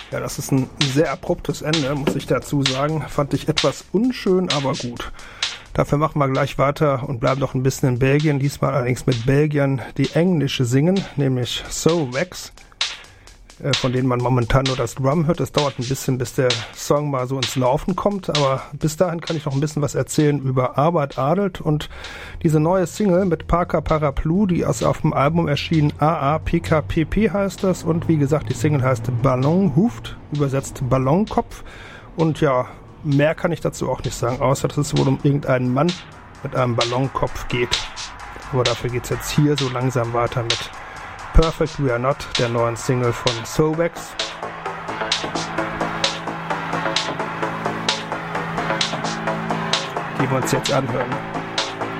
Ja, das ist ein sehr abruptes Ende, muss ich dazu sagen. Fand ich etwas unschön, aber gut. Dafür machen wir gleich weiter und bleiben noch ein bisschen in Belgien. Diesmal allerdings mit Belgiern, die Englische singen, nämlich Soulwax, von denen man momentan nur das Drum hört. Es dauert ein bisschen, bis der Song mal so ins Laufen kommt, aber bis dahin kann ich noch ein bisschen was erzählen über Arbeit Adelt und diese neue Single mit Parker Paraplu, die ist auf dem Album erschienen, AAPKPP heißt das, und wie gesagt, die Single heißt Ballonhoofd, übersetzt Ballonkopf, und ja, mehr kann ich dazu auch nicht sagen, außer dass es wohl um irgendeinen Mann mit einem Ballonkopf geht. Aber dafür geht's jetzt hier so langsam weiter mit Perfect We Are Not, der neuen Single von Soulwax. Die wir uns jetzt anhören.